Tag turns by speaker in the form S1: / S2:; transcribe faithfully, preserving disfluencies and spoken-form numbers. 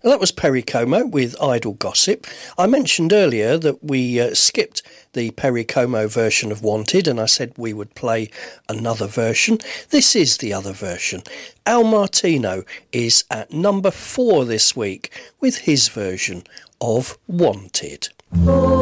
S1: Well, that was Perry Como with Idle Gossip. I mentioned earlier that we uh, skipped the Perry Como version of Wanted, and I said we would play another version. This is the other version. Al Martino is at number four this week with his version of Wanted.